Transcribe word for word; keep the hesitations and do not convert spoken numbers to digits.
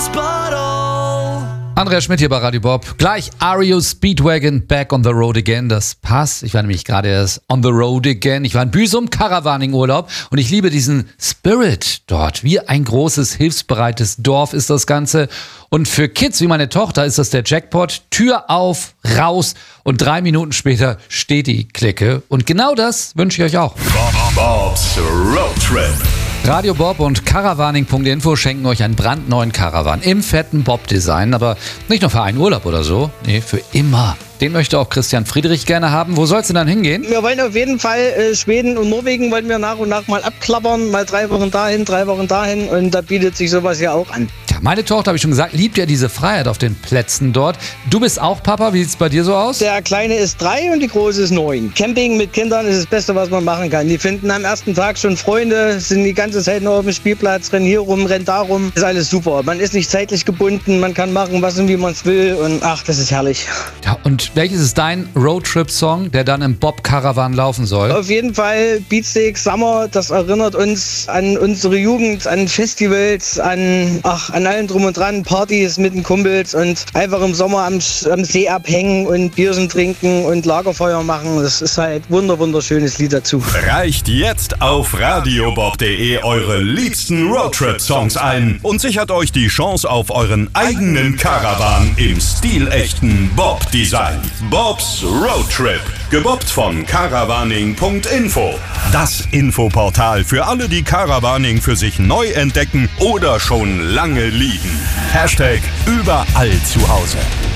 but all. Andrea Schmidt hier bei Radio Bob. Gleich R E O Speedwagon Back on the Road Again. Das passt. Ich war nämlich gerade erst on the road again. Ich war in Büsum, Caravaning-Urlaub und ich liebe diesen Spirit dort. Wie ein großes, hilfsbereites Dorf ist das Ganze. Und für Kids wie meine Tochter ist das der Jackpot. Tür auf, raus und drei Minuten später steht die Clique. Und genau das wünsche ich euch auch. Bob's Road Trip. Radio Bob und Caravaning Punkt info schenken euch einen brandneuen Caravan im fetten Bob-Design. Aber nicht nur für einen Urlaub oder so, nee, für immer. Den möchte auch Christian Friedrich gerne haben. Wo soll es denn dann hingehen? Wir wollen auf jeden Fall äh, Schweden und Norwegen wollen wir nach und nach mal abklappern. Mal drei Wochen dahin, drei Wochen dahin. Und da bietet sich sowas ja auch an. Tja, meine Tochter, habe ich schon gesagt, liebt ja diese Freiheit auf den Plätzen dort. Du bist auch Papa. Wie sieht es bei dir so aus? Der Kleine ist drei und die Große ist neun. Camping mit Kindern ist das Beste, was man machen kann. Die finden am ersten Tag schon Freunde, sind die ganze Zeit noch auf dem Spielplatz, rennen hier rum, rennen da rum. Ist alles super. Man ist nicht zeitlich gebunden, man kann machen, was und wie man es will. Und ach, das ist herrlich. Ja, und welches ist dein Roadtrip-Song, der dann im Bob-Caravan laufen soll? Auf jeden Fall Beatsteak Summer, das erinnert uns an unsere Jugend, an Festivals, an, ach, an allem drum und dran, Partys mit den Kumpels und einfach im Sommer am, am See abhängen und Bierchen trinken und Lagerfeuer machen. Das ist halt ein wunder, wunderschönes Lied dazu. Reicht jetzt auf radiobob punkt de eure liebsten Roadtrip-Songs ein und sichert euch die Chance auf euren eigenen Caravan im stilechten Bob-Design. Bob's Road Trip, gebobbt von Caravaning Punkt info. Das Infoportal für alle, die Caravaning für sich neu entdecken oder schon lange lieben. Hashtag überall zu Hause.